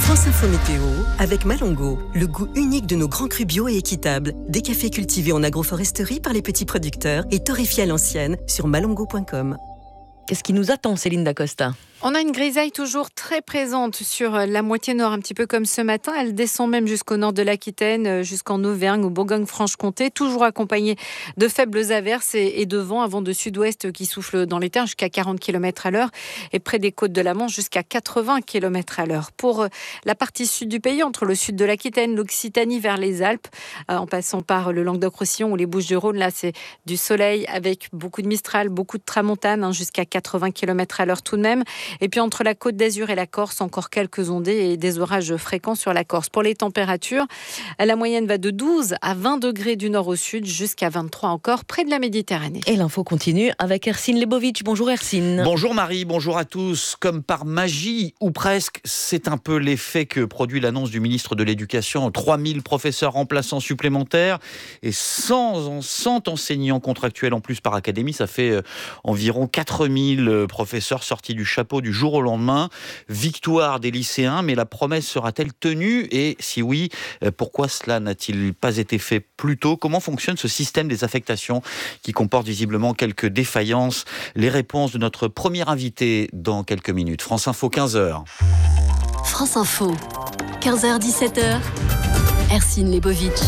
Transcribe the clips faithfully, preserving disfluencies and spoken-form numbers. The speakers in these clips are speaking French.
France Info Météo avec Malongo, le goût unique de nos grands crus bio et équitables. Des cafés cultivés en agroforesterie par les petits producteurs et torréfiés à l'ancienne sur malongo point com. Qu'est-ce qui nous attend, Céline Dacosta ? On a une grisaille toujours très présente sur la moitié nord, un petit peu comme ce matin. Elle descend même jusqu'au nord de l'Aquitaine, jusqu'en Auvergne, au Bourgogne-Franche-Comté, toujours accompagnée de faibles averses et de vents, un vent de sud-ouest qui souffle dans les terres jusqu'à quarante kilomètres à l'heure et près des côtes de la Manche jusqu'à quatre-vingts kilomètres à l'heure. Pour la partie sud du pays, entre le sud de l'Aquitaine, l'Occitanie vers les Alpes, en passant par le Languedoc-Roussillon ou les Bouches-du-Rhône, là c'est du soleil avec beaucoup de Mistral, beaucoup de tramontane, hein, jusqu'à quatre-vingts kilomètres à l'heure tout de même. Et puis entre la Côte d'Azur et la Corse, encore quelques ondées et des orages fréquents sur la Corse. Pour les températures, la moyenne va de douze à vingt degrés du nord au sud, jusqu'à vingt-trois encore près de la Méditerranée. Et l'info continue avec Ercine Lebovitch. Bonjour Ercine. Bonjour Marie, bonjour à tous. Comme par magie, ou presque, c'est un peu l'effet que produit l'annonce du ministre de l'Éducation. trois mille professeurs remplaçants supplémentaires et cent, cent enseignants contractuels en plus par académie. Ça fait euh, environ quatre mille professeurs sortis du chapeau du jour au lendemain. Victoire des lycéens, mais la promesse sera-t-elle tenue ? Et si oui, pourquoi cela n'a-t-il pas été fait plus tôt ? Comment fonctionne ce système des affectations qui comporte visiblement quelques défaillances ? Les réponses de notre premier invité dans quelques minutes. France Info, quinze heures. France Info, quinze heures dix-sept heures. Ercine Lebovitch.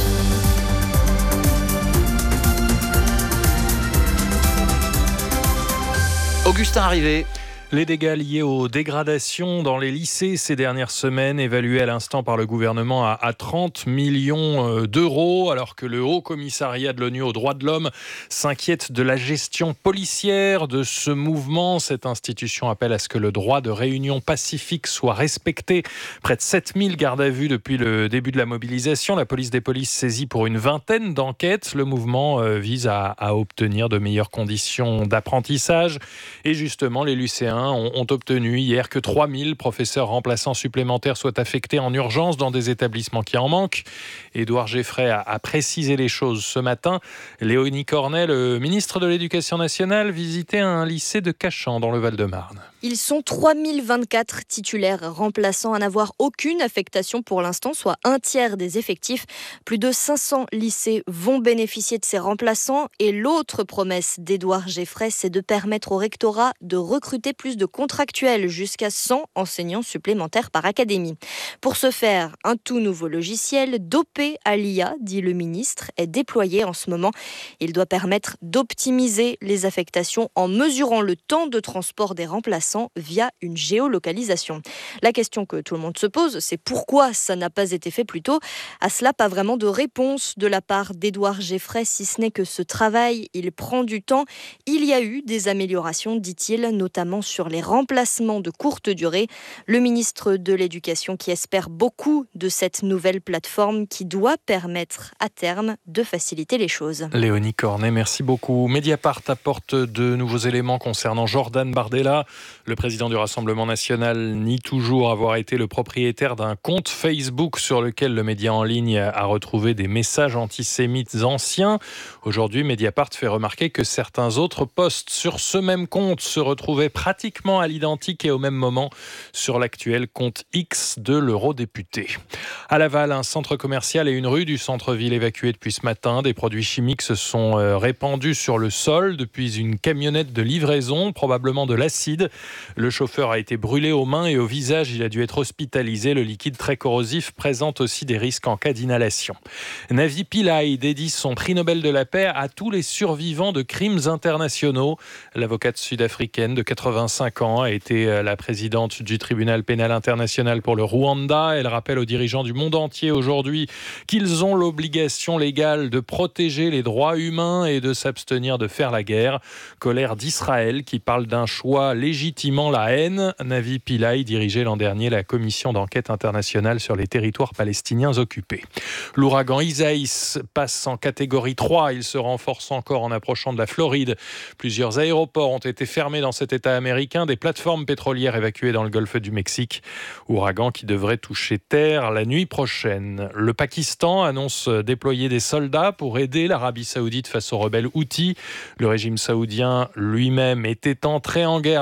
Augustin Arrivé. Les dégâts liés aux dégradations dans les lycées ces dernières semaines, évalués à l'instant par le gouvernement à, à trente millions d'euros, alors que le Haut Commissariat de l'ONU aux droits de l'homme s'inquiète de la gestion policière de ce mouvement. Cette institution appelle à ce que le droit de réunion pacifique soit respecté. Près de sept mille gardes à vue depuis le début de la mobilisation. La police des polices saisit pour une vingtaine d'enquêtes. Le mouvement vise à, à obtenir de meilleures conditions d'apprentissage. Et justement, les lycéens ont, ont obtenu hier que trois mille professeurs remplaçants supplémentaires soient affectés en urgence dans des établissements qui en manquent. Édouard Geffray a, a précisé les choses ce matin. Léonie Cornet, le ministre de l'Éducation nationale, visitait un lycée de Cachan dans le Val-de-Marne. Ils sont trois mille vingt-quatre titulaires remplaçants à n'avoir aucune affectation pour l'instant, soit un tiers des effectifs. Plus de cinq cents lycées vont bénéficier de ces remplaçants. Et l'autre promesse d'Édouard Geffray, c'est de permettre au rectorat de recruter plus de contractuels, jusqu'à cent enseignants supplémentaires par académie. Pour ce faire, un tout nouveau logiciel dopé à l'I A, dit le ministre, est déployé en ce moment. Il doit permettre d'optimiser les affectations en mesurant le temps de transport des remplaçants via une géolocalisation. La question que tout le monde se pose, c'est pourquoi ça n'a pas été fait plus tôt ? À cela, pas vraiment de réponse de la part d'Édouard Geffray, si ce n'est que ce travail, il prend du temps. Il y a eu des améliorations, dit-il, notamment sur les remplacements de courte durée. Le ministre de l'Éducation qui espère beaucoup de cette nouvelle plateforme qui doit permettre à terme de faciliter les choses. Léonie Cornet, merci beaucoup. Mediapart apporte de nouveaux éléments concernant Jordan Bardella. Le président du Rassemblement national nie toujours avoir été le propriétaire d'un compte Facebook sur lequel le média en ligne a retrouvé des messages antisémites anciens. Aujourd'hui, Mediapart fait remarquer que certains autres posts sur ce même compte se retrouvaient pratiquement à l'identique et au même moment sur l'actuel compte X de l'eurodéputé. À Laval, un centre commercial et une rue du centre-ville évacués depuis ce matin. Des produits chimiques se sont répandus sur le sol depuis une camionnette de livraison, probablement de l'acide. Le chauffeur a été brûlé aux mains et au visage. Il a dû être hospitalisé. Le liquide très corrosif présente aussi des risques en cas d'inhalation. Navi Pillay dédie son prix Nobel de la paix à tous les survivants de crimes internationaux. L'avocate sud-africaine de quatre-vingt-cinq ans a été la présidente du tribunal pénal international pour le Rwanda. Elle rappelle aux dirigeants du monde entier aujourd'hui qu'ils ont l'obligation légale de protéger les droits humains et de s'abstenir de faire la guerre. Colère d'Israël qui parle d'un choix légitimant la haine. Navi Pillay dirigeait l'an dernier la commission d'enquête internationale sur les territoires palestiniens occupés. L'ouragan Isaias passe en catégorie trois. Il se renforce encore en approchant de la Floride. Plusieurs aéroports ont été fermés dans cet État américain. Des plateformes pétrolières évacuées dans le golfe du Mexique. Ouragan qui devrait toucher terre la nuit prochaine. Le Pakistan annonce déployer des soldats pour aider l'Arabie Saoudite face aux rebelles Houthis. Le régime saoudien lui-même était entré en guerre la semaine dernière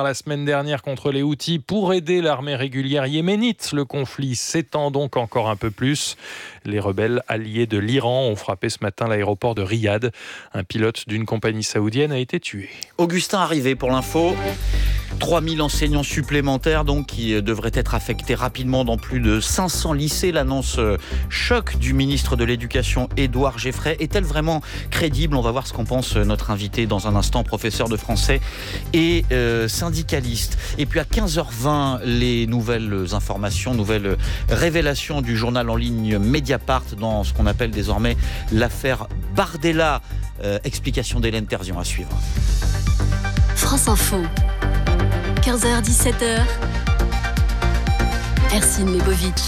dernière contre les Houthis pour aider l'armée régulière yéménite. Le conflit s'étend donc encore un peu plus. Les rebelles alliés de l'Iran ont frappé ce matin l'aéroport de Riyad. Un pilote d'une compagnie saoudienne a été tué. Augustin arrivé pour l'info. trois mille enseignants supplémentaires donc, qui devraient être affectés rapidement dans plus de cinq cents lycées. L'annonce euh, choc du ministre de l'Éducation, Édouard Geffray. Est-elle vraiment crédible ? On va voir ce qu'en pense notre invité dans un instant, professeur de français et euh, syndicaliste. Et puis à quinze heures vingt, les nouvelles informations, nouvelles révélations du journal en ligne Mediapart dans ce qu'on appelle désormais l'affaire Bardella. Euh, explication d'Hélène Terzian à suivre. France Info. quinze heures dix-sept heures. Ercine Lebovitch.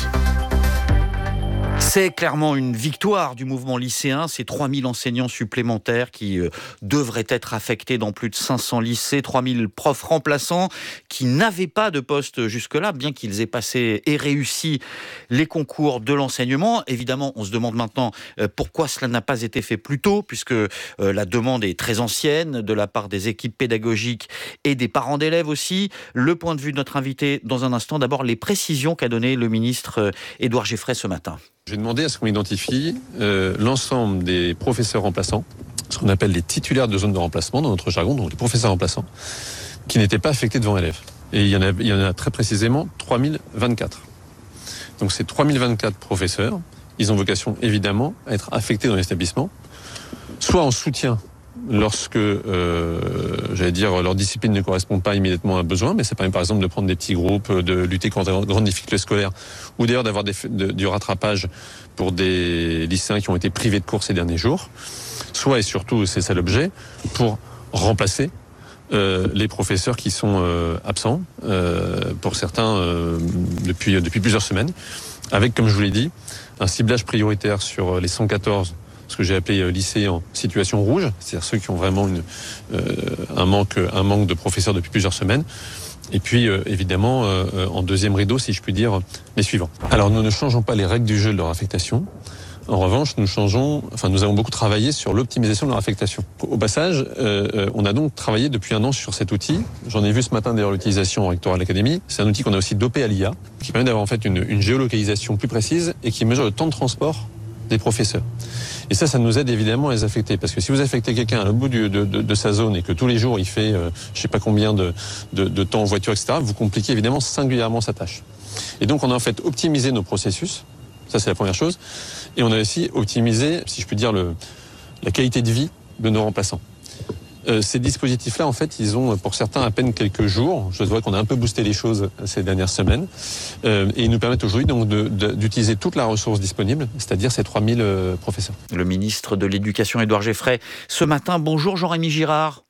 C'est clairement une victoire du mouvement lycéen, ces trois mille enseignants supplémentaires qui euh, devraient être affectés dans plus de cinq cents lycées, trois mille profs remplaçants qui n'avaient pas de poste jusque-là, bien qu'ils aient passé et réussi les concours de l'enseignement. Évidemment, on se demande maintenant euh, pourquoi cela n'a pas été fait plus tôt, puisque euh, la demande est très ancienne de la part des équipes pédagogiques et des parents d'élèves aussi. Le point de vue de notre invité dans un instant. D'abord, les précisions qu'a donné le ministre euh, Édouard Geffray ce matin. J'ai demandé à ce qu'on identifie euh, l'ensemble des professeurs remplaçants, ce qu'on appelle les titulaires de zone de remplacement dans notre jargon, donc les professeurs remplaçants, qui n'étaient pas affectés devant élèves. Et il y en a, il y en a très précisément trois mille vingt-quatre. Donc ces trois mille vingt-quatre professeurs, ils ont vocation évidemment à être affectés dans l'établissement, soit en soutien lorsque, euh, j'allais dire, leur discipline ne correspond pas immédiatement à un besoin, mais ça permet par exemple de prendre des petits groupes, de lutter contre les grandes difficultés scolaires, ou d'ailleurs d'avoir des, de, du rattrapage pour des lycéens qui ont été privés de cours ces derniers jours, soit et surtout, c'est ça l'objet, pour remplacer euh, les professeurs qui sont euh, absents, euh, pour certains euh, depuis, depuis plusieurs semaines, avec, comme je vous l'ai dit, un ciblage prioritaire sur les cent quatorze ce que j'ai appelé lycée en situation rouge, c'est-à-dire ceux qui ont vraiment une, euh, un, manque, un manque de professeurs depuis plusieurs semaines. Et puis, euh, évidemment, euh, en deuxième rideau, si je puis dire, les suivants. Alors, nous ne changeons pas les règles du jeu de leur affectation. En revanche, nous changeons, enfin, nous avons beaucoup travaillé sur l'optimisation de leur affectation. Au passage, euh, on a donc travaillé depuis un an sur cet outil. J'en ai vu ce matin d'ailleurs l'utilisation en rectoral académie. C'est un outil qu'on a aussi dopé à l'I A, qui permet d'avoir en fait une, une géolocalisation plus précise et qui mesure le temps de transport des professeurs. Et ça, ça nous aide évidemment à les affecter. Parce que si vous affectez quelqu'un à l'autre bout du, de, de, de sa zone et que tous les jours il fait euh, je ne sais pas combien de, de, de temps en voiture, et cetera, vous compliquez évidemment singulièrement sa tâche. Et donc on a en fait optimisé nos processus. Ça, c'est la première chose. Et on a aussi optimisé, si je puis dire, le, la qualité de vie de nos remplaçants. Euh, ces dispositifs-là, en fait, ils ont pour certains à peine quelques jours. Je vois qu'on a un peu boosté les choses ces dernières semaines. Euh, et ils nous permettent aujourd'hui donc de, de, d'utiliser toute la ressource disponible, c'est-à-dire ces trois mille euh, professeurs. Le ministre de l'Éducation, Édouard Geffray, ce matin. Bonjour Jean-Rémy Girard.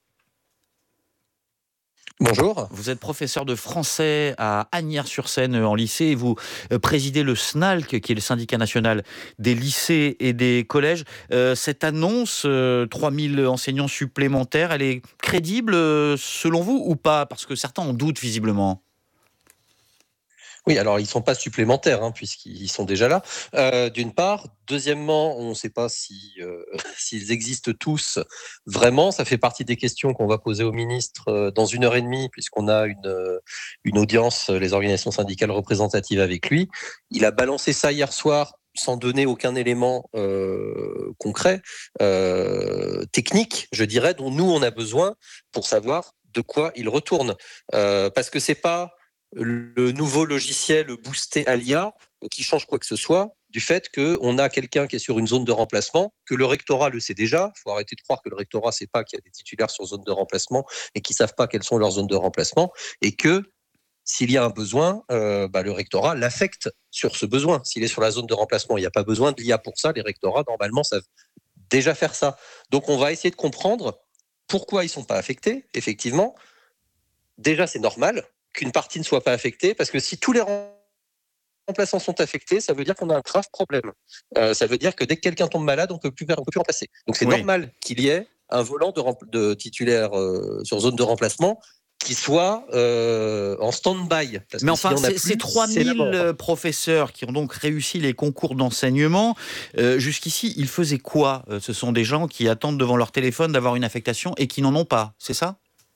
Bonjour. Vous êtes professeur de français à Asnières-sur-Seine en lycée et vous présidez le S N A L C, qui est le syndicat national des lycées et des collèges. Euh, cette annonce, euh, trois mille enseignants supplémentaires, elle est crédible euh, selon vous ou pas ? Parce que certains en doutent visiblement. Oui, alors ils ne sont pas supplémentaires, hein, puisqu'ils sont déjà là, euh, d'une part. Deuxièmement, on ne sait pas si, euh, s'ils existent tous vraiment. Ça fait partie des questions qu'on va poser au ministre euh, dans une heure et demie, puisqu'on a une, euh, une audience, les organisations syndicales représentatives avec lui. Il a balancé ça hier soir sans donner aucun élément euh, concret, euh, technique, je dirais, dont nous, on a besoin pour savoir de quoi il retourne. Euh, parce que c'est pas le nouveau logiciel boosté à l'I A qui change quoi que ce soit, du fait qu'on a quelqu'un qui est sur une zone de remplacement, que le rectorat le sait déjà. Il faut arrêter de croire que le rectorat ne sait pas qu'il y a des titulaires sur zone de remplacement et qu'ils ne savent pas quelles sont leurs zones de remplacement, et que s'il y a un besoin, euh, bah, le rectorat l'affecte sur ce besoin. S'il est sur la zone de remplacement, il n'y a pas besoin de l'I A pour ça. Les rectorats, normalement, savent déjà faire ça. Donc, on va essayer de comprendre pourquoi ils ne sont pas affectés, effectivement. Déjà, c'est normal qu'une partie ne soit pas affectée, parce que si tous les remplaçants sont affectés, ça veut dire qu'on a un grave problème. Euh, ça veut dire que dès que quelqu'un tombe malade, on ne peut plus, on peut plus remplacer. Donc c'est oui. normal qu'il y ait un volant de, rempl- de titulaire euh, sur zone de remplacement qui soit euh, en stand-by. Parce Mais que enfin, si c'est, ces trois mille professeurs qui ont donc réussi les concours d'enseignement, euh, jusqu'ici, ils faisaient quoi ? Ce sont des gens qui attendent devant leur téléphone d'avoir une affectation et qui n'en ont pas, c'est ça ?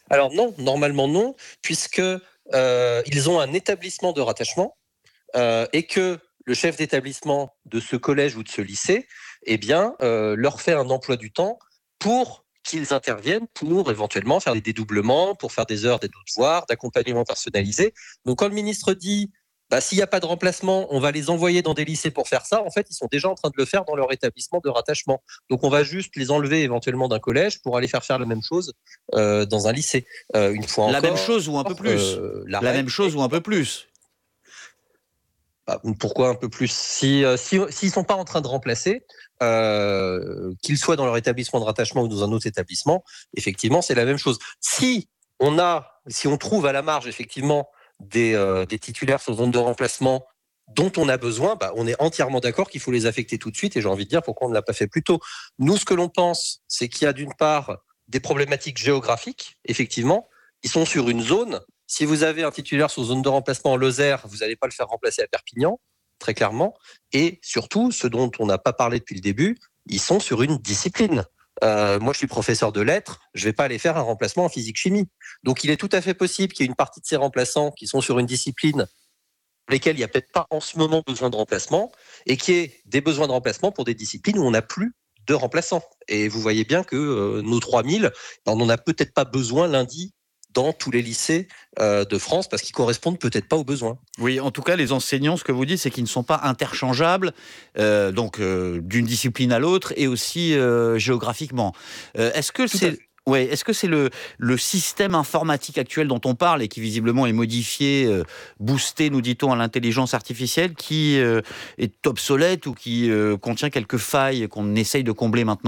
Alors non, normalement non, puisque euh, ils ont un établissement de rattachement euh, et que le chef d'établissement de ce collège ou de ce lycée, eh bien, euh, leur fait un emploi du temps pour qu'ils interviennent pour éventuellement faire des dédoublements, pour faire des heures des devoirs, d'accompagnement personnalisé. Donc quand le ministre dit bah, s'il n'y a pas de remplacement, on va les envoyer dans des lycées pour faire ça, en fait, ils sont déjà en train de le faire dans leur établissement de rattachement. Donc on va juste les enlever éventuellement d'un collège pour aller faire faire la même chose euh, dans un lycée. Euh, une fois La encore, même chose ou un peu plus euh, La même chose ou un peu plus Bah, pourquoi un peu plus Si euh, si, s'ils sont pas en train de remplacer, euh, qu'ils soient dans leur établissement de rattachement ou dans un autre établissement, effectivement, c'est la même chose. Si on a, si on trouve à la marge effectivement des, euh, des titulaires sur zone de remplacement dont on a besoin, bah, on est entièrement d'accord qu'il faut les affecter tout de suite. Et j'ai envie de dire pourquoi on ne l'a pas fait plus tôt. Nous, ce que l'on pense, c'est qu'il y a d'une part des problématiques géographiques. Effectivement, ils sont sur une zone. Si vous avez un titulaire sur zone de remplacement en Lozère, vous n'allez pas le faire remplacer à Perpignan, très clairement. Et surtout, ce dont on n'a pas parlé depuis le début, ils sont sur une discipline. Euh, moi, je suis professeur de lettres, je ne vais pas aller faire un remplacement en physique-chimie. Donc, il est tout à fait possible qu'il y ait une partie de ces remplaçants qui sont sur une discipline pour lesquelles il n'y a peut-être pas en ce moment besoin de remplacement, et qu'il y ait des besoins de remplacement pour des disciplines où on n'a plus de remplaçants. Et vous voyez bien que euh, nos trois mille, on n'en a peut-être pas besoin lundi dans tous les lycées euh, de France, parce qu'ils correspondent peut-être pas aux besoins. Oui, en tout cas, les enseignants, ce que vous dites, c'est qu'ils ne sont pas interchangeables, euh, donc euh, d'une discipline à l'autre, et aussi euh, géographiquement. Euh, est-ce que Tout c'est... Ouais, est-ce que c'est le, le système informatique actuel dont on parle et qui visiblement est modifié, euh, boosté, nous dit-on, à l'intelligence artificielle, qui euh, est obsolète ou qui euh, contient quelques failles qu'on essaye de combler maintenant ?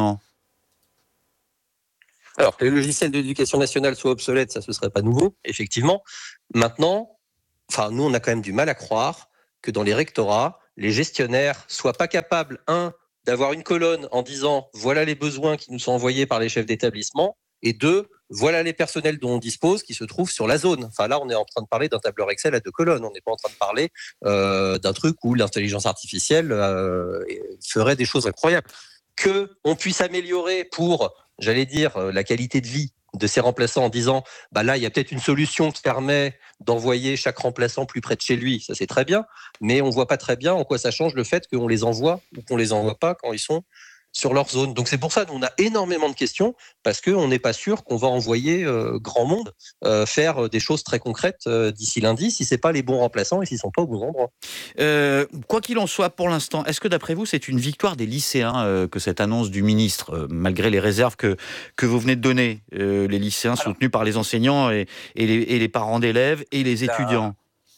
Alors, que les logiciels de l'éducation nationale soient obsolètes, ça, ce serait pas nouveau, effectivement. Maintenant, enfin, nous, on a quand même du mal à croire que dans les rectorats, les gestionnaires soient pas capables, un, d'avoir une colonne en disant voilà les besoins qui nous sont envoyés par les chefs d'établissement, et deux, voilà les personnels dont on dispose qui se trouvent sur la zone. Enfin, là, on est en train de parler d'un tableur Excel à deux colonnes. On n'est pas en train de parler euh, d'un truc où l'intelligence artificielle euh, ferait des choses incroyables. Que on puisse améliorer pour, j'allais dire, la qualité de vie de ces remplaçants en disant bah là, il y a peut-être une solution qui permet d'envoyer chaque remplaçant plus près de chez lui. Ça, c'est très bien. Mais on ne voit pas très bien en quoi ça change le fait qu'on les envoie ou qu'on ne les envoie pas quand ils sont sur leur zone. Donc c'est pour ça qu'on a énormément de questions, parce qu'on n'est pas sûr qu'on va envoyer euh, grand monde euh, faire des choses très concrètes euh, d'ici lundi, si ce n'est pas les bons remplaçants et s'ils ne sont pas au bon endroit. Euh, quoi qu'il en soit, pour l'instant, est-ce que d'après vous, c'est une victoire des lycéens euh, que cette annonce du ministre, euh, malgré les réserves que, que vous venez de donner, euh, les lycéens Alors, soutenus par les enseignants et, et, les, et les parents d'élèves et les étudiants ?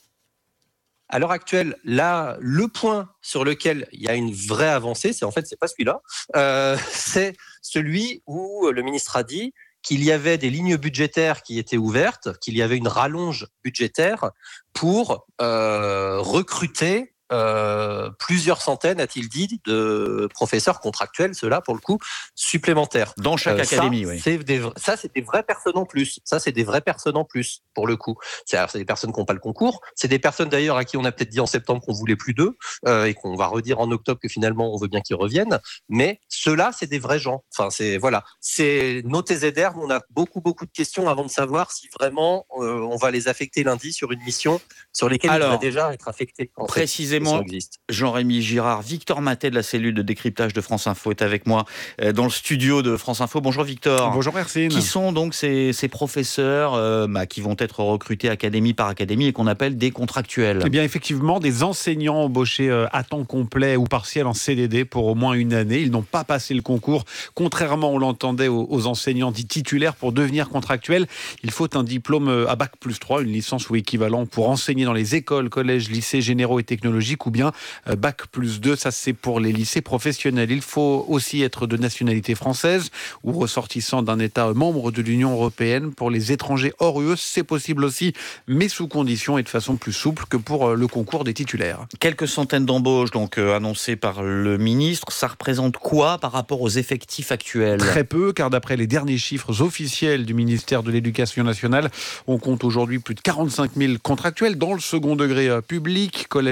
À l'heure actuelle, là, le point sur lequel il y a une vraie avancée, c'est en fait, c'est pas celui-là, euh, c'est celui où le ministre a dit qu'il y avait des lignes budgétaires qui étaient ouvertes, qu'il y avait une rallonge budgétaire pour euh, recruter euh, plusieurs centaines, a-t-il dit, de professeurs contractuels, ceux-là, pour le coup, supplémentaires. Dans chaque euh, académie, ça, oui. C'est des, ça, c'est des vraies personnes en plus. Ça, c'est des vraies personnes en plus, pour le coup. C'est, c'est des personnes qui n'ont pas le concours. C'est des personnes, d'ailleurs, à qui on a peut-être dit en septembre qu'on voulait plus d'eux euh, et qu'on va redire en octobre que finalement, on veut bien qu'ils reviennent. Mais ceux-là, c'est des vrais gens. Enfin, c'est, voilà. C'est nos T Z R, on a beaucoup, beaucoup de questions avant de savoir si vraiment euh, on va les affecter lundi sur une mission sur lesquelles Alors, ils vont déjà être affectés. Précisément, Jean-Rémy Girard, Victor Matet de la cellule de décryptage de France Info est avec moi dans le studio de France Info. Bonjour Victor. Bonjour Hercine. Qui sont donc ces, ces professeurs euh, bah, qui vont être recrutés académie par académie et qu'on appelle des contractuels? Eh bien effectivement, des enseignants embauchés à temps complet ou partiel en C D D pour au moins une année. Ils n'ont pas passé le concours. Contrairement, on l'entendait, aux, aux enseignants dits titulaires. Pour devenir contractuel, il faut un diplôme à bac plus trois, une licence ou équivalent pour enseigner dans les écoles, collèges, lycées généraux et technologiques, ou bien bac plus deux, ça c'est pour les lycées professionnels. Il faut aussi être de nationalité française ou ressortissant d'un État membre de l'Union européenne. Pour les étrangers hors U E, c'est possible aussi, mais sous condition et de façon plus souple que pour le concours des titulaires. Quelques centaines d'embauches donc euh, annoncées par le ministre. Ça représente quoi par rapport aux effectifs actuels? Très peu, car d'après les derniers chiffres officiels du ministère de l'Éducation nationale, on compte aujourd'hui plus de quarante-cinq mille contractuels dans le second degré public, collège et lycée.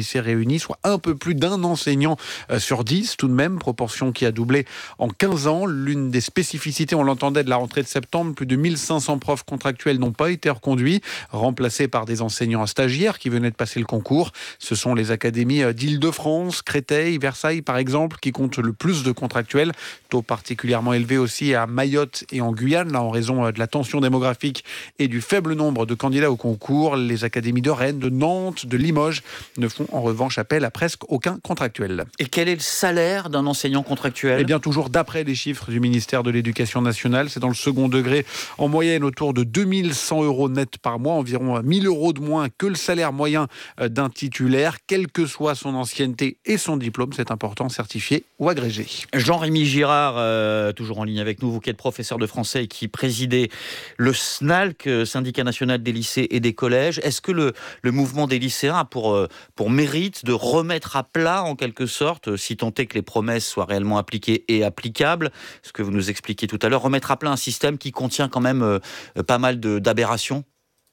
lycées réunis, soit un peu plus d'un enseignant sur dix tout de même, proportion qui a doublé en quinze ans. L'une des spécificités, on l'entendait, de la rentrée de septembre, plus de mille cinq cents profs contractuels n'ont pas été reconduits, remplacés par des enseignants stagiaires qui venaient de passer le concours. Ce sont les académies d'Île-de-France, Créteil, Versailles par exemple, qui comptent le plus de contractuels. Taux particulièrement élevé aussi à Mayotte et en Guyane, là en raison de la tension démographique et du faible nombre de candidats au concours. Les académies de Rennes, de Nantes, de Limoges ne font en revanche appel à presque aucun contractuel. Et quel est le salaire d'un enseignant contractuel ? Eh bien, toujours d'après les chiffres du ministère de l'Éducation nationale, c'est dans le second degré, en moyenne autour de deux mille cent euros net par mois, environ mille euros de moins que le salaire moyen d'un titulaire, quelle que soit son ancienneté et son diplôme, c'est important, certifié ou agrégé. Jean-Rémy Girard, euh, toujours en ligne avec nous, vous qui êtes professeur de français et qui présidez le S N A L C, Syndicat national des lycées et des collèges. Est-ce que le, le mouvement des lycéens a pour, pour mérite de remettre à plat, en quelque sorte, si tant est que les promesses soient réellement appliquées et applicables, ce que vous nous expliquiez tout à l'heure, remettre à plat un système qui contient quand même euh, pas mal de, d'aberrations ?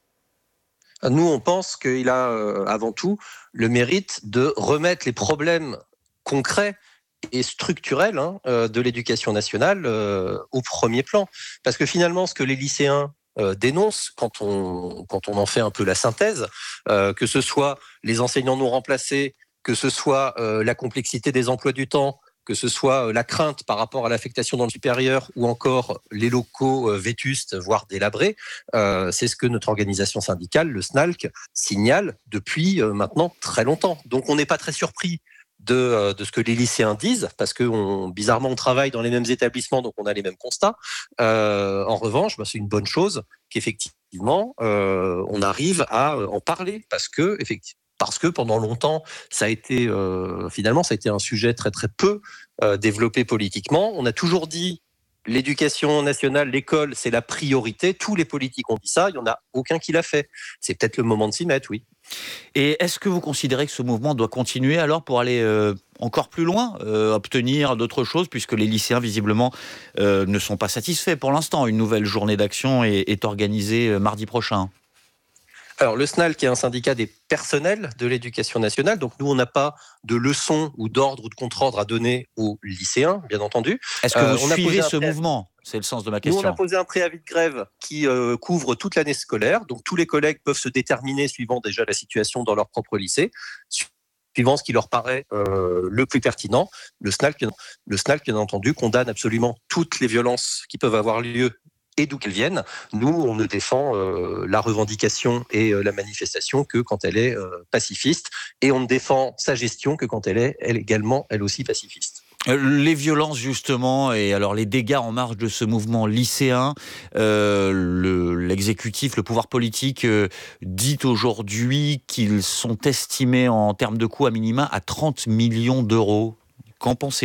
Nous, on pense qu'il a euh, avant tout le mérite de remettre les problèmes concrets et structurels hein, euh, de l'éducation nationale euh, au premier plan. Parce que finalement, ce que les lycéens euh, dénoncent, quand on, quand on en fait un peu la synthèse, euh, que ce soit les enseignants non remplacés, que ce soit euh, la complexité des emplois du temps, que ce soit la crainte par rapport à l'affectation dans le supérieur ou encore les locaux vétustes, voire délabrés, euh, c'est ce que notre organisation syndicale, le S N A L C, signale depuis euh, maintenant très longtemps. Donc on n'est pas très surpris de, euh, de ce que les lycéens disent, parce que on, bizarrement on travaille dans les mêmes établissements, donc on a les mêmes constats. Euh, en revanche, bah, c'est une bonne chose qu'effectivement euh, on arrive à en parler, parce que effectivement, parce que pendant longtemps, ça a été euh, finalement ça a été un sujet très très peu euh, développé politiquement. On a toujours dit l'éducation nationale, l'école, c'est la priorité. Tous les politiques ont dit ça. Il y en a aucun qui l'a fait. C'est peut-être le moment de s'y mettre, oui. Et est-ce que vous considérez que ce mouvement doit continuer alors pour aller euh, encore plus loin, euh, obtenir d'autres choses, puisque les lycéens visiblement euh, ne sont pas satisfaits pour l'instant. Une nouvelle journée d'action est, est organisée euh, mardi prochain. Alors, le S N A L, qui est un syndicat des personnels de l'éducation nationale, donc nous, on n'a pas de leçons ou d'ordre ou de contre-ordre à donner aux lycéens, bien entendu. Est-ce que vous euh, suivez ce mouvement ? C'est le sens de ma question. Nous, on a posé un préavis de grève qui euh, couvre toute l'année scolaire, donc tous les collègues peuvent se déterminer suivant déjà la situation dans leur propre lycée, suivant ce qui leur paraît euh, le plus pertinent. Le S N A L, le S N A L, bien entendu, condamne absolument toutes les violences qui peuvent avoir lieu et d'où qu'elles viennent. Nous, on ne défend euh, la revendication et euh, la manifestation que quand elle est euh, pacifiste, et on ne défend sa gestion que quand elle est elle également, elle aussi, pacifiste. Les violences, justement, et alors les dégâts en marge de ce mouvement lycéen, euh, le, l'exécutif, le pouvoir politique euh, dit aujourd'hui qu'ils sont estimés en termes de coûts à minima à trente millions d'euros. Qu'en pensez-vous ?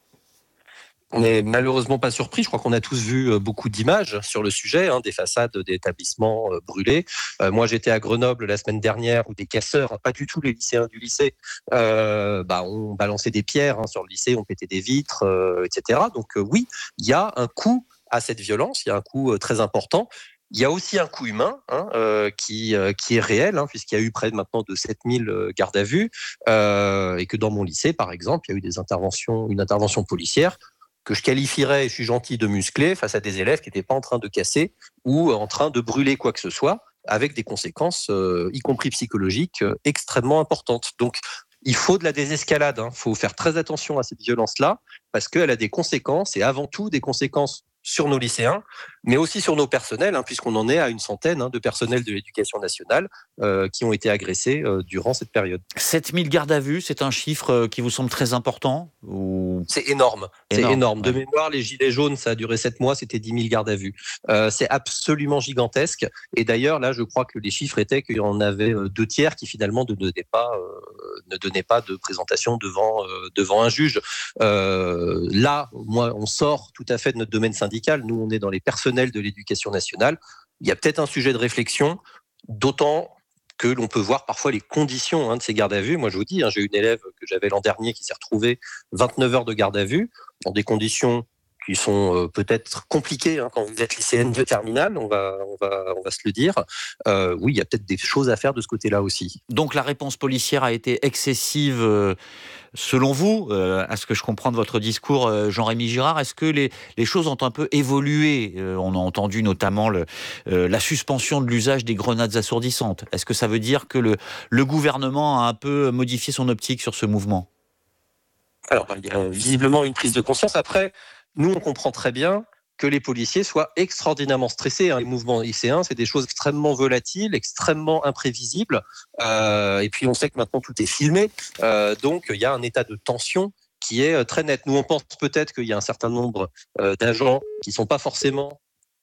On n'est malheureusement pas surpris. Je crois qu'on a tous vu beaucoup d'images sur le sujet, hein, des façades d'établissements brûlés. Euh, moi, j'étais à Grenoble la semaine dernière où des casseurs, pas du tout les lycéens du lycée, euh, bah, ont balancé des pierres hein, sur le lycée, ont pété des vitres, euh, et cetera. Donc euh, oui, il y a un coût à cette violence, il y a un coût euh, très important. Il y a aussi un coût humain hein, euh, qui, euh, qui est réel, hein, puisqu'il y a eu près de maintenant de sept mille gardes à vue, euh, et que dans mon lycée, par exemple, il y a eu des interventions, une intervention policière que je qualifierais, et je suis gentil, de musclé face à des élèves qui n'étaient pas en train de casser ou en train de brûler quoi que ce soit, avec des conséquences, euh, y compris psychologiques, euh, extrêmement importantes. Donc, il faut de la désescalade. Il hein. faut faire très attention à cette violence-là, parce qu'elle a des conséquences, et avant tout des conséquences sur nos lycéens, mais aussi sur nos personnels, hein, puisqu'on en est à une centaine hein, de personnels de l'éducation nationale euh, qui ont été agressés euh, durant cette période. sept mille gardes à vue, c'est un chiffre qui vous semble très important ou... C'est énorme, c'est énorme, énorme. De ouais. mémoire, les gilets jaunes, ça a duré sept mois, c'était dix mille gardes à vue. Euh, c'est absolument gigantesque. Et d'ailleurs, là, je crois que les chiffres étaient qu'il y en avait deux tiers qui finalement ne donnaient pas, euh, ne donnaient pas de présentation devant, euh, devant un juge. Euh, là, moi, on sort tout à fait de notre domaine syndical. Nous, on est dans les personnels de l'éducation nationale. Il y a peut-être un sujet de réflexion, d'autant que l'on peut voir parfois les conditions hein, de ces gardes à vue. Moi, je vous dis, hein, j'ai une élève que j'avais l'an dernier qui s'est retrouvée vingt-neuf heures de garde à vue dans des conditions qui sont euh, peut-être compliquées hein, quand vous êtes lycéenne de terminale, on va, on va, on va se le dire. Euh, oui, il y a peut-être des choses à faire de ce côté-là aussi. Donc la réponse policière a été excessive, euh, selon vous, euh, à ce que je comprends de votre discours, euh, Jean-Rémy Girard. Est-ce que les, les choses ont un peu évolué ? euh, On a entendu notamment le, euh, la suspension de l'usage des grenades assourdissantes. Est-ce que ça veut dire que le, le gouvernement a un peu modifié son optique sur ce mouvement ? Alors, il y a visiblement une prise de conscience. Après, nous, on comprend très bien que les policiers soient extraordinairement stressés. Hein. Les mouvements lycéens, c'est des choses extrêmement volatiles, extrêmement imprévisibles. Euh, et puis, on sait que maintenant, tout est filmé. Euh, donc, il y a un état de tension qui est très net. Nous, on pense peut-être qu'il y a un certain nombre euh, d'agents qui ne sont pas forcément...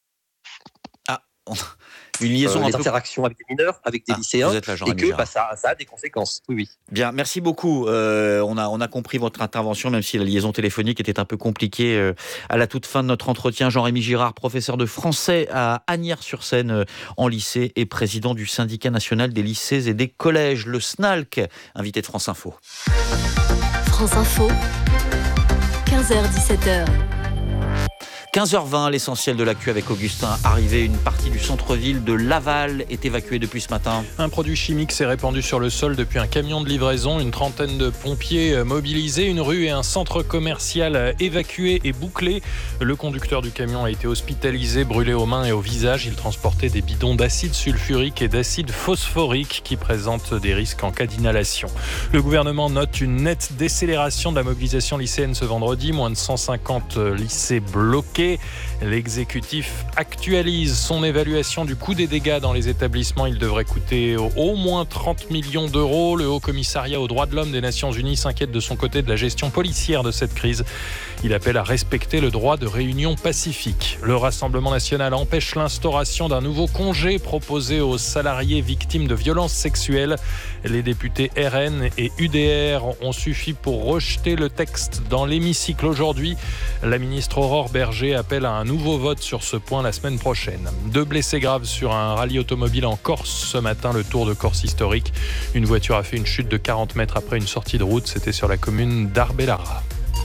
Ah, une liaison euh, un les peu... interactions avec des mineurs, avec des ah, lycéens, là, et que bah, ça, ça a des conséquences. Oui, oui. Bien, merci beaucoup. Euh, on a on a compris votre intervention, même si la liaison téléphonique était un peu compliquée euh, à la toute fin de notre entretien. Jean-Rémy Girard, professeur de français à Asnières-sur-Seine euh, en lycée et président du syndicat national des lycées et des collèges, le S N A L C, invité de France Info. France Info, quinze heures dix-sept heures. quinze heures vingt, l'essentiel de l'actu avec Augustin. Arrivé, une partie du centre-ville de Laval est évacuée depuis ce matin. Un produit chimique s'est répandu sur le sol depuis un camion de livraison. Une trentaine de pompiers mobilisés. Une rue et un centre commercial évacués et bouclés. Le conducteur du camion a été hospitalisé, brûlé aux mains et au visage. Il transportait des bidons d'acide sulfurique et d'acide phosphorique qui présentent des risques en cas d'inhalation. Le gouvernement note une nette décélération de la mobilisation lycéenne ce vendredi. Moins de cent cinquante lycées bloqués. L'exécutif actualise son évaluation du coût des dégâts dans les établissements. Il devrait coûter au moins trente millions d'euros. Le Haut-Commissariat aux droits de l'homme des Nations Unies s'inquiète de son côté de la gestion policière de cette crise. Il appelle à respecter le droit de réunion pacifique. Le Rassemblement national empêche l'instauration d'un nouveau congé proposé aux salariés victimes de violences sexuelles. Les députés R N et U D R ont suffi pour rejeter le texte dans l'hémicycle aujourd'hui. La ministre Aurore Berger appelle à un nouveau vote sur ce point la semaine prochaine. Deux blessés graves sur un rallye automobile en Corse ce matin, le Tour de Corse historique. Une voiture a fait une chute de quarante mètres après une sortie de route. C'était sur la commune d'Arbellara.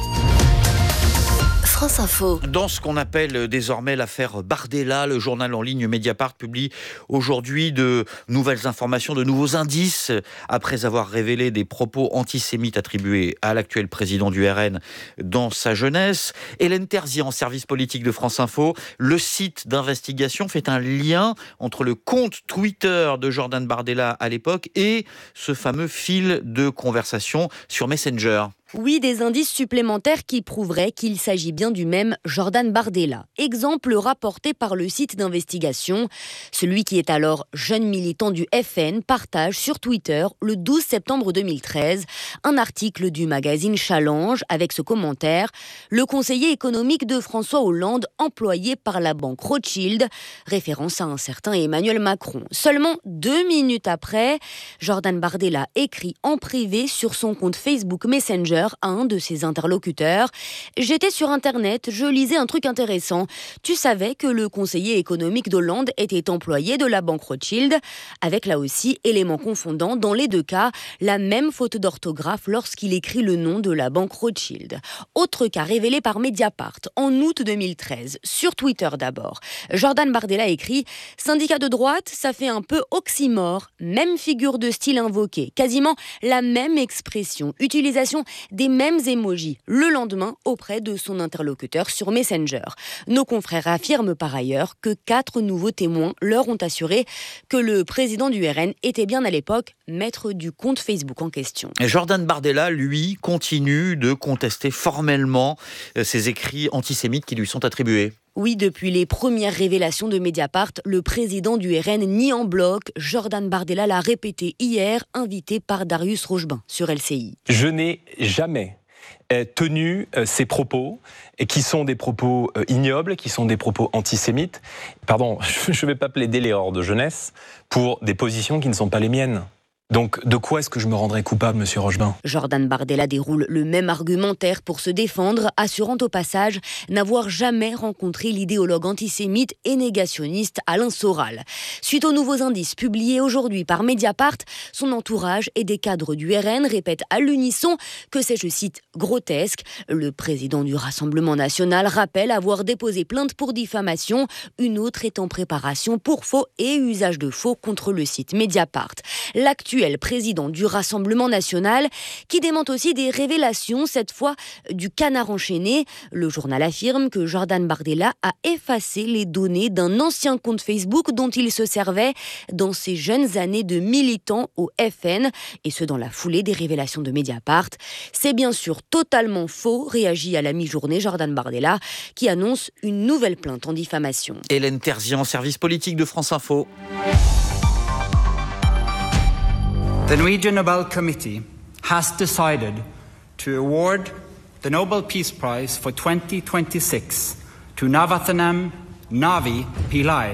France Info. Dans ce qu'on appelle désormais l'affaire Bardella, le journal en ligne Mediapart publie aujourd'hui de nouvelles informations, de nouveaux indices, après avoir révélé des propos antisémites attribués à l'actuel président du R N dans sa jeunesse. Hélène Terzian, service politique de France Info, le site d'investigation fait un lien entre le compte Twitter de Jordan Bardella à l'époque et ce fameux fil de conversation sur Messenger. Oui, des indices supplémentaires qui prouveraient qu'il s'agit bien du même Jordan Bardella. Exemple rapporté par le site d'investigation. Celui qui est alors jeune militant du F N partage sur Twitter le douze septembre deux mille treize un article du magazine Challenge avec ce commentaire « Le conseiller économique de François Hollande employé par la banque Rothschild », référence à un certain Emmanuel Macron. Seulement deux minutes après, Jordan Bardella écrit en privé sur son compte Facebook Messenger à un de ses interlocuteurs. J'étais sur Internet, je lisais un truc intéressant. Tu savais que le conseiller économique d'Hollande était employé de la banque Rothschild, avec là aussi, élément confondant, dans les deux cas, la même faute d'orthographe lorsqu'il écrit le nom de la banque Rothschild. Autre cas révélé par Mediapart en août deux mille treize, sur Twitter d'abord. Jordan Bardella écrit « Syndicat de droite, ça fait un peu oxymore, même figure de style invoquée, quasiment la même expression, utilisation des mêmes émojis le lendemain auprès de son interlocuteur sur Messenger. Nos confrères affirment par ailleurs que quatre nouveaux témoins leur ont assuré que le président du R N était bien à l'époque maître du compte Facebook en question. Et Jordan Bardella, lui, continue de contester formellement ces écrits antisémites qui lui sont attribués. Oui, depuis les premières révélations de Mediapart, le président du R N nie en bloc. Jordan Bardella l'a répété hier, invité par Darius Rochebin sur L C I. Je n'ai jamais tenu ces propos, qui sont des propos ignobles, qui sont des propos antisémites. Pardon, je ne vais pas plaider les hordes de jeunesse pour des positions qui ne sont pas les miennes. Donc, de quoi est-ce que je me rendrais coupable, monsieur Rochebain ? Jordan Bardella déroule le même argumentaire pour se défendre, assurant au passage n'avoir jamais rencontré l'idéologue antisémite et négationniste Alain Soral. Suite aux nouveaux indices publiés aujourd'hui par Mediapart, son entourage et des cadres du R N répètent à l'unisson que c'est, je cite, grotesque. Le président du Rassemblement national rappelle avoir déposé plainte pour diffamation, une autre est en préparation pour faux et usage de faux contre le site Mediapart. L'actuel président du Rassemblement national qui dément aussi des révélations, cette fois du Canard enchaîné. Le journal affirme que Jordan Bardella a effacé les données d'un ancien compte Facebook dont il se servait dans ses jeunes années de militant au F N, et ce dans la foulée des révélations de Mediapart. C'est bien sûr totalement faux, réagit à la mi-journée Jordan Bardella, qui annonce une nouvelle plainte en diffamation. Hélène Terzian, service politique de France Info. The Norwegian Nobel Committee has decided to award the Nobel Peace Prize for twenty twenty-six to Navathanam Navi Pillai.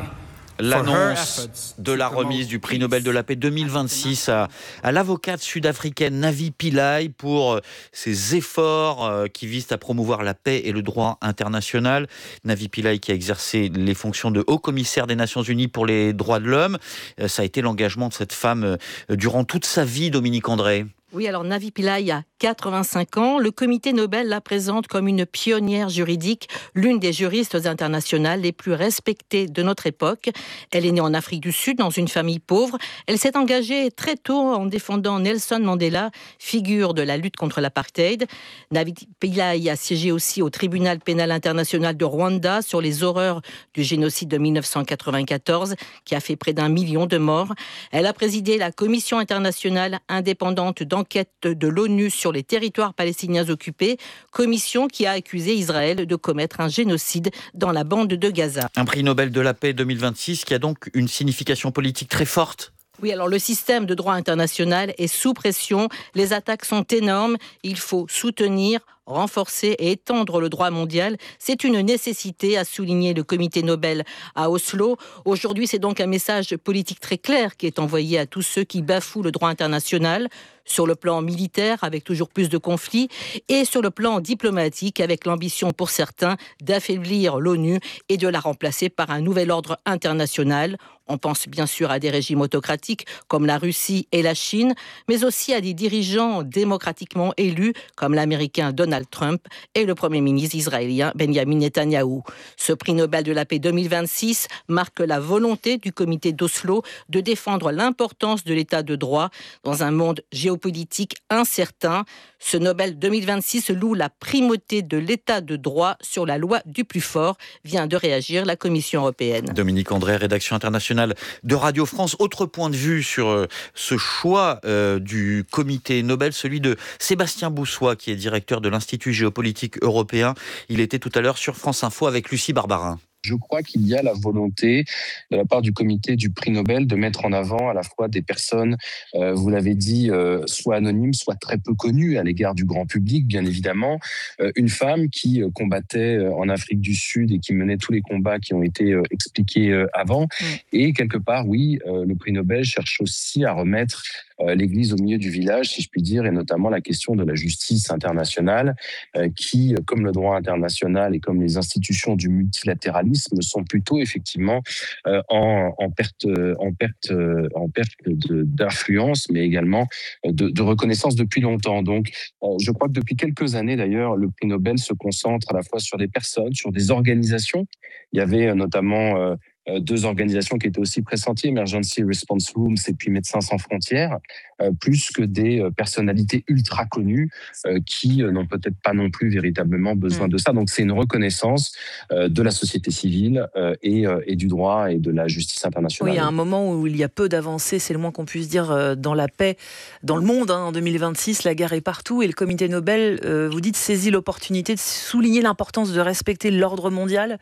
L'annonce de la remise du prix Nobel de la paix deux mille vingt-six à, à l'avocate sud-africaine Navi Pillay pour ses efforts qui visent à promouvoir la paix et le droit international. Navi Pillay qui a exercé les fonctions de haut-commissaire des Nations Unies pour les droits de l'homme. Ça a été l'engagement de cette femme durant toute sa vie, Dominique André. Oui, alors Navi Pillay a quatre-vingt-cinq ans. Le comité Nobel la présente comme une pionnière juridique, l'une des juristes internationales les plus respectées de notre époque. Elle est née en Afrique du Sud, dans une famille pauvre. Elle s'est engagée très tôt en défendant Nelson Mandela, figure de la lutte contre l'apartheid. Navi Pillay a siégé aussi au tribunal pénal international de Rwanda sur les horreurs du génocide de mille neuf cent quatre-vingt-quatorze, qui a fait près d'un million de morts. Elle a présidé la commission internationale indépendante d'enquête de l'ONU sur les territoires palestiniens occupés, commission qui a accusé Israël de commettre un génocide dans la bande de Gaza. Un prix Nobel de la paix deux mille vingt-six qui a donc une signification politique très forte. Oui, alors le système de droit international est sous pression, les attaques sont énormes, il faut soutenir, renforcer et étendre le droit mondial. C'est une nécessité, a souligné le comité Nobel à Oslo. Aujourd'hui, c'est donc un message politique très clair qui est envoyé à tous ceux qui bafouent le droit international, sur le plan militaire, avec toujours plus de conflits, et sur le plan diplomatique, avec l'ambition pour certains d'affaiblir l'ONU et de la remplacer par un nouvel ordre international. On pense bien sûr à des régimes autocratiques comme la Russie et la Chine, mais aussi à des dirigeants démocratiquement élus comme l'américain Donald Trump et le premier ministre israélien Benjamin Netanyahou. Ce prix Nobel de la paix deux mille vingt-six marque la volonté du comité d'Oslo de défendre l'importance de l'état de droit dans un monde géopolitique incertain. Ce Nobel deux mille vingt-six loue la primauté de l'état de droit sur la loi du plus fort, vient de réagir la Commission européenne. Dominique André, rédaction internationale de Radio France. Autre point de vue sur euh, ce choix euh, du comité Nobel, celui de Sébastien Boussois, qui est directeur de l'Institut géopolitique européen. Il était tout à l'heure sur France Info avec Lucie Barbarin. Je crois qu'il y a la volonté de la part du comité du prix Nobel de mettre en avant à la fois des personnes, euh, vous l'avez dit, euh, soit anonymes, soit très peu connues à l'égard du grand public, bien évidemment. Euh, une femme qui euh, combattait euh, en Afrique du Sud et qui menait tous les combats qui ont été euh, expliqués euh, avant. Mmh. Et quelque part, oui, euh, le prix Nobel cherche aussi à remettre euh, l'église au milieu du village, si je puis dire, et notamment la question de la justice internationale euh, qui, comme le droit international et comme les institutions du multilatéralisme, sont plutôt effectivement euh, en, en perte, en perte, en perte de, d'influence, mais également de, de reconnaissance depuis longtemps. Donc, euh, je crois que depuis quelques années, d'ailleurs, le prix Nobel se concentre à la fois sur des personnes, sur des organisations. Il y avait notamment euh, deux organisations qui étaient aussi pressenties, Emergency Response Rooms et puis Médecins sans frontières, euh, plus que des euh, personnalités ultra connues euh, qui euh, n'ont peut-être pas non plus véritablement besoin mmh. de ça. Donc c'est une reconnaissance euh, de la société civile euh, et, euh, et du droit et de la justice internationale. Oui, il y a un moment où il y a peu d'avancées, c'est le moins qu'on puisse dire, euh, dans la paix dans le monde. Hein. En deux mille vingt-six, la guerre est partout et le comité Nobel, euh, vous dites, saisit l'opportunité de souligner l'importance de respecter l'ordre mondial.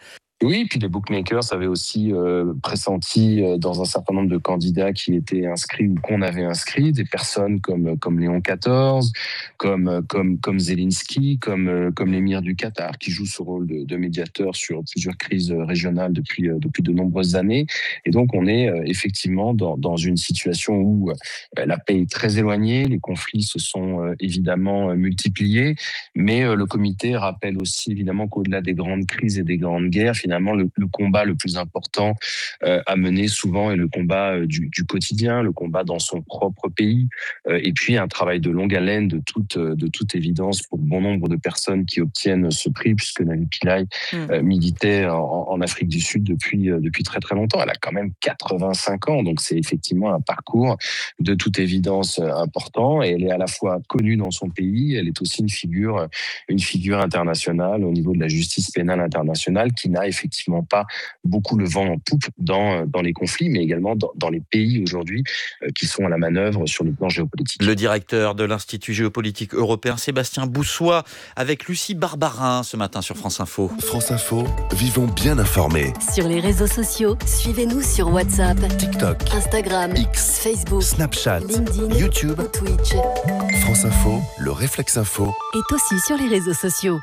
Oui, puis les bookmakers avaient aussi euh, pressenti euh, dans un certain nombre de candidats qui étaient inscrits ou qu'on avait inscrits, des personnes comme comme Léon quatorze, comme comme comme Zelensky, comme euh, comme l'émir du Qatar, qui joue ce rôle de, de médiateur sur plusieurs crises régionales depuis euh, depuis de nombreuses années. Et donc on est euh, effectivement dans dans une situation où euh, la paix est très éloignée, les conflits se sont euh, évidemment euh, multipliés, mais euh, le comité rappelle aussi évidemment qu'au-delà des grandes crises et des grandes guerres, finalement Le, le combat le plus important euh, à mener souvent est le combat euh, du, du quotidien, le combat dans son propre pays, euh, et puis un travail de longue haleine de toute, de toute évidence pour bon nombre de personnes qui obtiennent ce prix, puisque Navi Pillay mmh. euh, militait en, en Afrique du Sud depuis, euh, depuis très très longtemps. Elle a quand même quatre-vingt-cinq ans, donc c'est effectivement un parcours de toute évidence euh, important, et elle est à la fois connue dans son pays, elle est aussi une figure, une figure internationale au niveau de la justice pénale internationale qui n'a effectivement effectivement pas beaucoup le vent en poupe dans, dans les conflits, mais également dans, dans les pays aujourd'hui euh, qui sont à la manœuvre sur le plan géopolitique. Le directeur de l'Institut géopolitique européen, Sébastien Boussois, avec Lucie Barbarin ce matin sur France Info. France Info, vivons bien informés. Sur les réseaux sociaux, suivez-nous sur WhatsApp, TikTok, Instagram, X, Facebook, Snapchat, LinkedIn, YouTube ou Twitch. France Info, le réflexe info, est aussi sur les réseaux sociaux.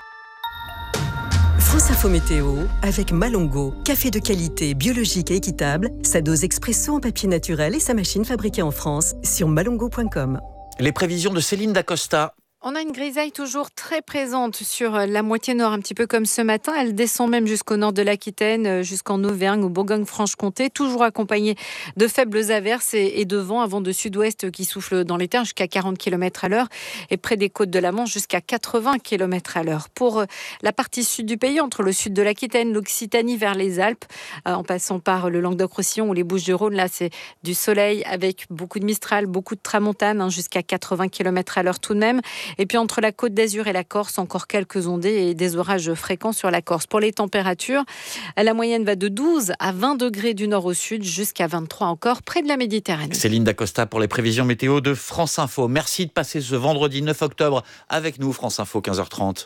France Info Météo avec Malongo. Café de qualité, biologique et équitable. Sa dose expresso en papier naturel et sa machine fabriquée en France sur malongo point com. Les prévisions de Céline Dacosta. On a une grisaille toujours très présente sur la moitié nord, un petit peu comme ce matin. Elle descend même jusqu'au nord de l'Aquitaine, jusqu'en Auvergne, au Bourgogne-Franche-Comté, toujours accompagnée de faibles averses et, et de vent, un vent de sud-ouest qui souffle dans les terres jusqu'à quarante kilomètres à l'heure et près des côtes de la Manche jusqu'à quatre-vingts kilomètres à l'heure. Pour la partie sud du pays, entre le sud de l'Aquitaine, l'Occitanie vers les Alpes, en passant par le Languedoc-Roussillon ou les Bouches-du-Rhône, là c'est du soleil avec beaucoup de Mistral, beaucoup de tramontane, hein, jusqu'à quatre-vingts kilomètres à l'heure tout de même. Et puis entre la Côte d'Azur et la Corse, encore quelques ondées et des orages fréquents sur la Corse. Pour les températures, la moyenne va de douze à vingt degrés du nord au sud, jusqu'à vingt-trois encore près de la Méditerranée. Céline Dacosta pour les prévisions météo de France Info. Merci de passer ce vendredi neuf octobre avec nous, France Info, quinze heures trente.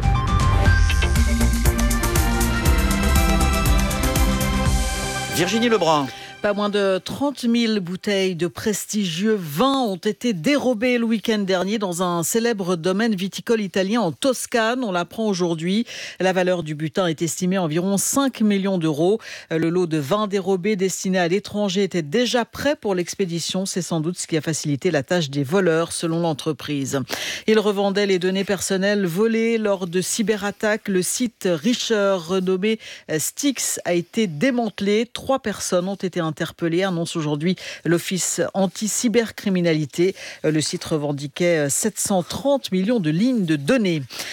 Virginie Lebrun. Pas moins de trente mille bouteilles de prestigieux vins ont été dérobées le week-end dernier dans un célèbre domaine viticole italien en Toscane. On l'apprend aujourd'hui. La valeur du butin est estimée à environ cinq millions d'euros. Le lot de vins dérobés destinés à l'étranger était déjà prêt pour l'expédition. C'est sans doute ce qui a facilité la tâche des voleurs, selon l'entreprise. Ils revendaient les données personnelles volées lors de cyberattaques. Le site Richer, renommé Styx, a été démantelé. Trois personnes ont été interpellé, annonce aujourd'hui l'Office anti-cybercriminalité. Le site revendiquait sept cent trente millions de lignes de données.